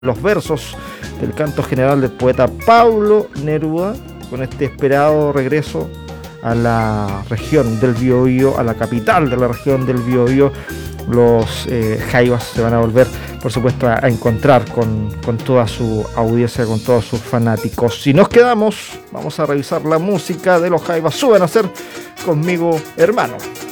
los versos del canto general del poeta Pablo Neruda, con este esperado regreso a la región del Biobío, a la capital de la región del Biobío. Los Jaivas se van a volver, por supuesto, a encontrar con toda su audiencia, con todos sus fanáticos. Si nos quedamos, vamos a revisar la música de los Jaivas. Suben a ser conmigo, hermano.